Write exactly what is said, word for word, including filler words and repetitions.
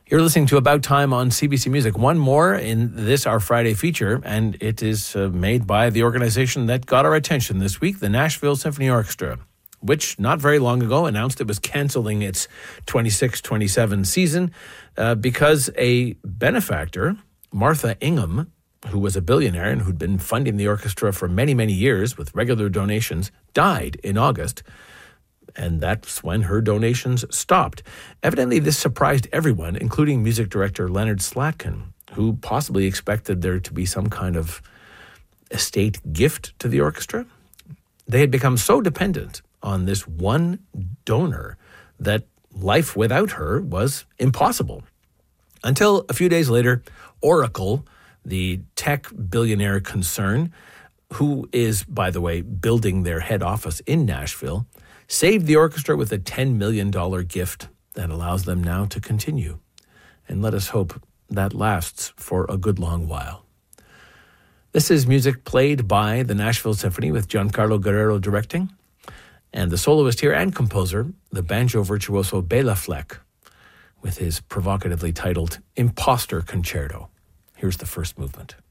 You're listening to About Time on C B C Music. One more in this, our Friday feature, and it is uh, made by the organization that got our attention this week, the Nashville Symphony Orchestra, which not very long ago announced it was canceling its twenty-six twenty-seven season uh, because a benefactor, Martha Ingham, who was a billionaire and who'd been funding the orchestra for many, many years with regular donations, died in August. And that's when her donations stopped. Evidently, this surprised everyone, including music director Leonard Slatkin, who possibly expected there to be some kind of estate gift to the orchestra. They had become so dependent on this one donor that life without her was impossible. Until a few days later, Oracle, the tech billionaire concern, who is, by the way, building their head office in Nashville, saved the orchestra with a ten million dollars gift that allows them now to continue. And let us hope that lasts for a good long while. This is music played by the Nashville Symphony with Giancarlo Guerrero directing, and the soloist here and composer, the banjo virtuoso Bela Fleck, with his provocatively titled Imposter Concerto. Here's the first movement.